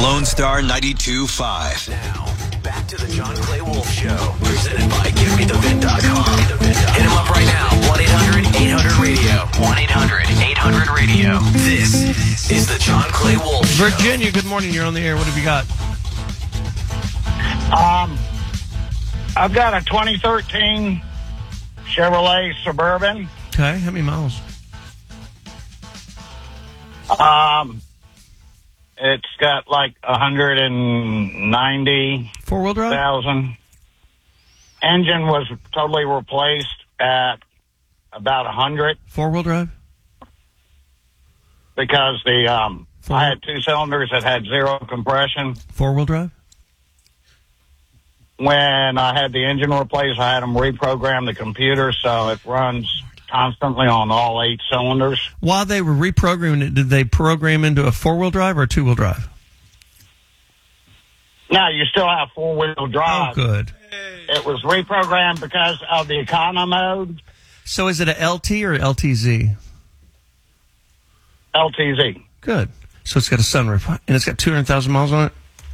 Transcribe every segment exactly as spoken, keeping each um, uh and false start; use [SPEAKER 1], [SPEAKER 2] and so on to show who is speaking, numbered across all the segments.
[SPEAKER 1] Lone Star ninety-two point five.
[SPEAKER 2] Now, back to the John Clay Wolf Show. Presented by Give Me The Vin dot com. Hit him up right now. one eight hundred eight hundred radio. one eight hundred eight hundred radio. This is the John Clay Wolf Show.
[SPEAKER 3] Virginia, good morning. You're on the air. What have you got?
[SPEAKER 4] Um, I've got a twenty thirteen Chevrolet Suburban.
[SPEAKER 3] Okay, how many miles?
[SPEAKER 4] Um, it's got like one hundred ninety
[SPEAKER 3] Four-wheel drive?
[SPEAKER 4] thousand. Engine was totally replaced at about one hundred
[SPEAKER 3] Four-wheel drive?
[SPEAKER 4] because the um,
[SPEAKER 3] Four-
[SPEAKER 4] I had two cylinders that had zero compression.
[SPEAKER 3] Four-wheel drive?
[SPEAKER 4] When I had the engine replaced, I had them reprogram the computer so it runs constantly on all eight cylinders.
[SPEAKER 3] While they were reprogramming it, did they program into a four-wheel drive or a two-wheel drive?
[SPEAKER 4] Now, you still have four-wheel
[SPEAKER 3] Oh,
[SPEAKER 4] drive.
[SPEAKER 3] good.
[SPEAKER 4] It was reprogrammed because of the econo mode,
[SPEAKER 3] So is it a L T or L T Z?
[SPEAKER 4] L T Z.
[SPEAKER 3] Good. So it's got a sunroof, and it's got two hundred thousand miles on it?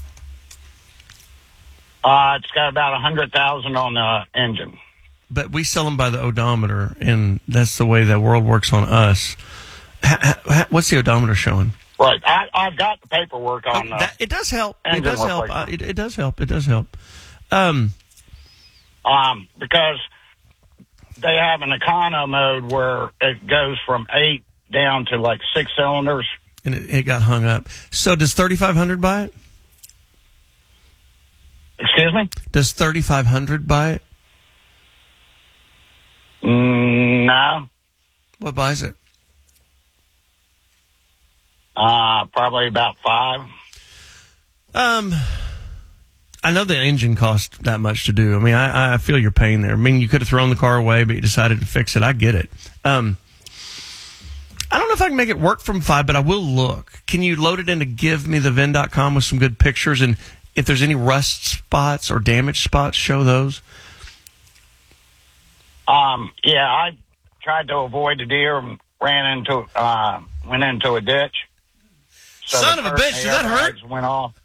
[SPEAKER 4] Uh, it's got about one hundred thousand on the engine.
[SPEAKER 3] But we sell them by the odometer, and that's the way the world works on us. Ha, ha, what's the odometer showing?
[SPEAKER 4] Right. I, I've got the paperwork on
[SPEAKER 3] Oh,
[SPEAKER 4] uh,
[SPEAKER 3] that, it does help. It
[SPEAKER 4] engine
[SPEAKER 3] does help. Uh,
[SPEAKER 4] replacement.
[SPEAKER 3] it, it does help. It does help. Um,
[SPEAKER 4] um, because they have an econo mode where it goes from eight down to like six cylinders.
[SPEAKER 3] and it, it got hung up. So does thirty-five hundred buy it?
[SPEAKER 4] Excuse me?
[SPEAKER 3] Does thirty-five hundred buy it?
[SPEAKER 4] Mm, no.
[SPEAKER 3] What buys it?
[SPEAKER 4] Uh, probably about five.
[SPEAKER 3] Um, I know the engine cost that much to do. I mean, I, I feel your pain there. I mean, you could have thrown the car away, but you decided to fix it. I get it. Um, I don't know if I can make it work from five, but I will look. Can you load it into give me the vin dot com with some good pictures? And if there's any rust spots or damaged spots, show those.
[SPEAKER 4] Um, yeah, I tried to avoid the deer and ran into, uh, went into a ditch. So
[SPEAKER 3] Son
[SPEAKER 4] the
[SPEAKER 3] of a
[SPEAKER 4] curtain
[SPEAKER 3] bitch, did that hurt?
[SPEAKER 4] airbags Went off.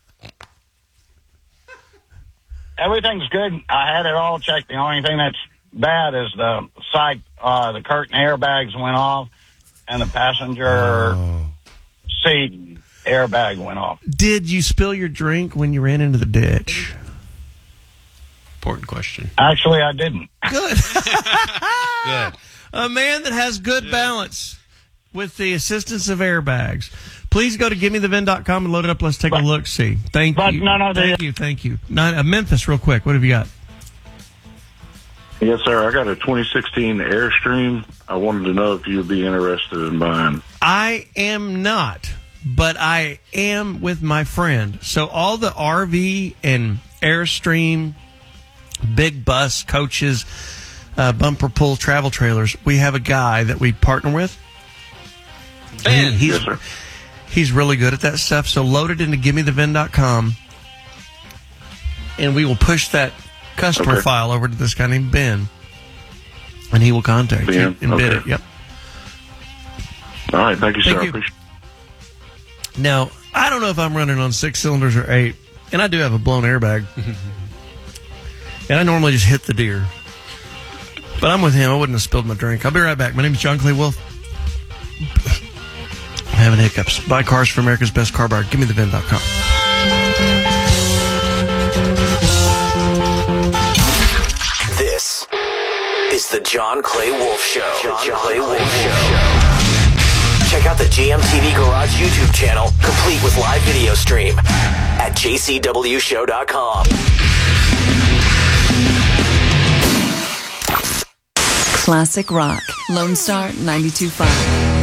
[SPEAKER 4] Everything's good. I had it all checked. The only thing that's bad is the side, uh, the curtain airbags went off and the passenger
[SPEAKER 3] Oh.
[SPEAKER 4] seat airbag went off.
[SPEAKER 3] Did you spill your drink when you ran into the ditch?
[SPEAKER 5] Important question.
[SPEAKER 4] Actually, I didn't.
[SPEAKER 3] Good.
[SPEAKER 5] Good.
[SPEAKER 3] A man that has good balance with the assistance of airbags. Please go to give me the vin dot com and load it up. Let's take
[SPEAKER 4] But-
[SPEAKER 3] a look. See. Thank
[SPEAKER 4] but
[SPEAKER 3] you.
[SPEAKER 4] none of the-
[SPEAKER 3] Thank you. Thank you. Nine, uh, Memphis, real quick. What have you got?
[SPEAKER 6] Yes, sir. I got a twenty sixteen Airstream. I wanted to know if you'd be interested in buying.
[SPEAKER 3] I am not, but I am with my friend. So all the R V and Airstream, big bus coaches, uh, bumper pull travel trailers, we have a guy that we partner with.
[SPEAKER 5] Ben.
[SPEAKER 3] He- he's,
[SPEAKER 6] Yes, sir.
[SPEAKER 3] he's really good at that stuff. So load it into give me the vin dot com, and we will push that customer
[SPEAKER 6] Okay.
[SPEAKER 3] file over to this guy named Ben, and he will contact you
[SPEAKER 6] Ben,
[SPEAKER 3] and bid
[SPEAKER 6] okay.
[SPEAKER 3] it. Yep.
[SPEAKER 6] All right. Thank you,
[SPEAKER 3] Thank
[SPEAKER 6] sir. I
[SPEAKER 3] you.
[SPEAKER 6] appreciate
[SPEAKER 3] Now, I don't know if I'm running on six cylinders or eight, and I do have a blown airbag. And I normally just hit the deer. But I'm with him. I wouldn't have spilled my drink. I'll be right back. My name is John Clay Wolf. I'm having hiccups. Buy cars for America's best car buyer. Give me the vin dot com.
[SPEAKER 2] This is the John Clay Wolf Show. John, Clay Wolf Show. Check out the J M T V Garage YouTube channel, complete with live video stream at j c w show dot com.
[SPEAKER 7] Classic rock. Lone Star ninety-two point five.